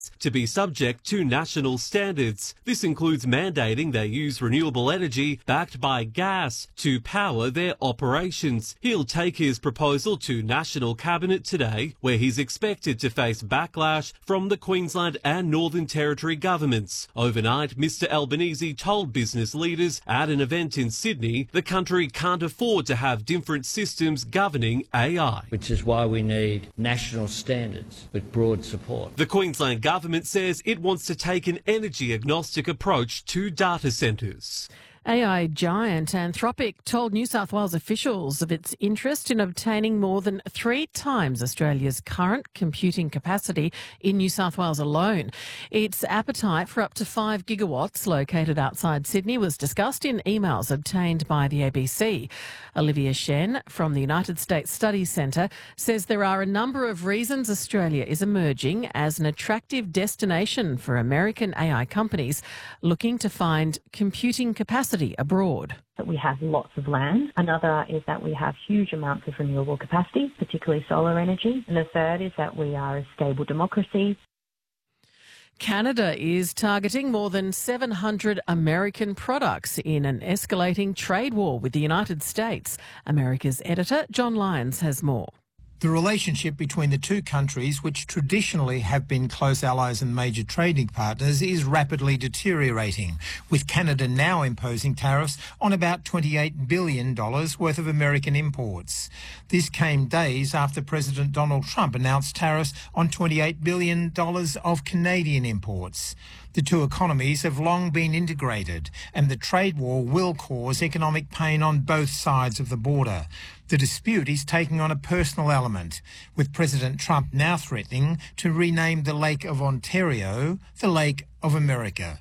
to be subject to national standards. This includes mandating they use renewable energy backed by gas to power their operations. He'll take his proposal to National Cabinet today, where he's expected to face backlash from the Queensland and Northern Territory governments. Overnight, Mr Albanese told business leaders at an event in Sydney the country can't afford to have different systems governing AI. Which is why we need national standards with broad support. The Queensland government says it wants to take an energy agnostic approach to data centres. AI giant Anthropic told New South Wales officials of its interest in obtaining more than 3 times Australia's current computing capacity in New South Wales alone. Its appetite for up to 5 gigawatts located outside Sydney was discussed in emails obtained by the ABC. Olivia Shen from the United States Studies Centre says there are a number of reasons Australia is emerging as an attractive destination for American AI companies looking to find computing capacity abroad. That we have lots of land. Another is that we have huge amounts of renewable capacity, particularly solar energy. And the third is that we are a stable democracy. Canada is targeting more than 700 American products in an escalating trade war with the United States. America's editor John Lyons has more. The relationship between the two countries, which traditionally have been close allies and major trading partners, is rapidly deteriorating, with Canada now imposing tariffs on about $28 billion worth of American imports. This came days after President Donald Trump announced tariffs on $28 billion of Canadian imports. The two economies have long been integrated, and the trade war will cause economic pain on both sides of the border. The dispute is taking on a personal element, with President Trump now threatening to rename the Lake of Ontario the Lake of America.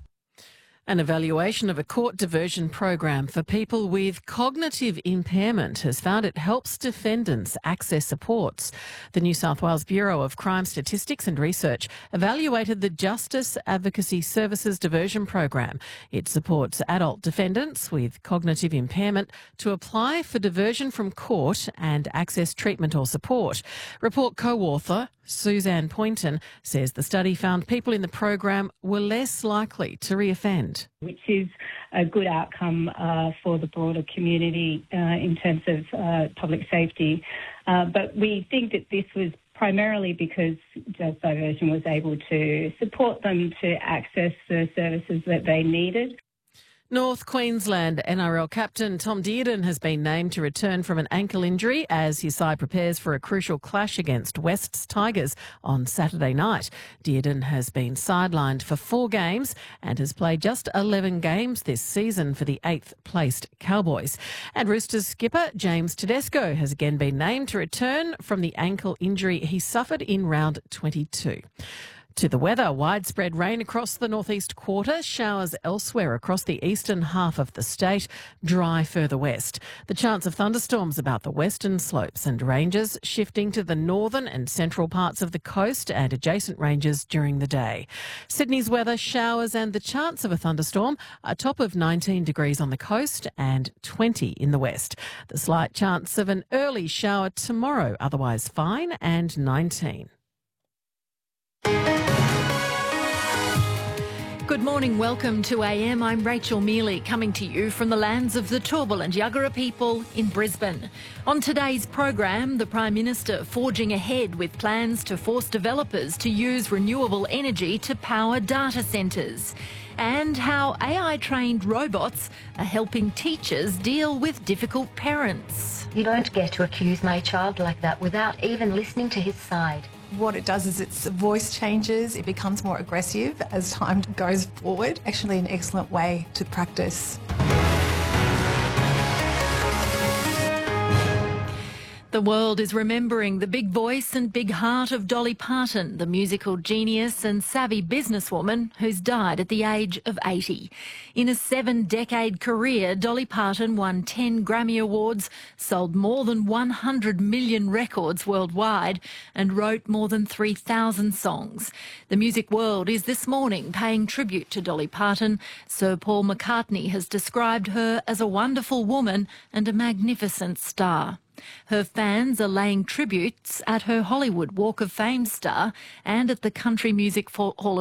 An evaluation of a court diversion program for people with cognitive impairment has found it helps defendants access supports. The New South Wales Bureau of Crime Statistics and Research evaluated the Justice Advocacy Services diversion program. It supports adult defendants with cognitive impairment to apply for diversion from court and access treatment or support. Report co-author Suzanne Poynton says the study found people in the program were less likely to reoffend. Which is a good outcome for the broader community in terms of public safety. But we think that this was primarily because Justice Diversion was able to support them to access the services that they needed. North Queensland NRL captain Tom Dearden has been named to return from an ankle injury as his side prepares for a crucial clash against West's Tigers on Saturday night. Dearden has been sidelined for 4 games and has played just 11 games this season for the 8th-placed Cowboys. And Roosters skipper James Tedesco has again been named to return from the ankle injury he suffered in round 22. To the weather, widespread rain across the northeast quarter, showers elsewhere across the eastern half of the state, dry further west. The chance of thunderstorms about the western slopes and ranges, shifting to the northern and central parts of the coast and adjacent ranges during the day. Sydney's weather, showers and the chance of a thunderstorm, a top of 19 degrees on the coast and 20 in the west. The slight chance of an early shower tomorrow, otherwise fine, and 19. Good morning, welcome to AM. I'm Rachel Mealy, coming to you from the lands of the Turrbal and Yuggera people in Brisbane. On today's program, the Prime Minister forging ahead with plans to force developers to use renewable energy to power data centres, and how AI-trained robots are helping teachers deal with difficult parents. You don't get to accuse my child like that without even listening to his side. What it does is its voice changes, it becomes more aggressive as time goes forward. Actually an excellent way to practice. The world is remembering the big voice and big heart of Dolly Parton, the musical genius and savvy businesswoman who's died at the age of 80. In a 7-decade career, Dolly Parton won 10 Grammy Awards, sold more than 100 million records worldwide and wrote more than 3,000 songs. The music world is this morning paying tribute to Dolly Parton. Sir Paul McCartney has described her as a wonderful woman and a magnificent star. Her fans are laying tributes at her Hollywood Walk of Fame star and at the Country Music Hall of